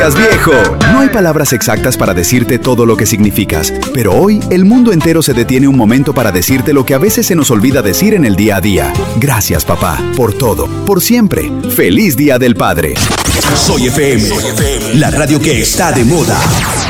Viejo, no hay palabras exactas para decirte todo lo que significas, pero hoy el mundo entero se detiene un momento para decirte lo que a veces se nos olvida decir en el día a día. Gracias, papá, por todo, por siempre. ¡Feliz Día del Padre! Soy FM, la radio que está de moda.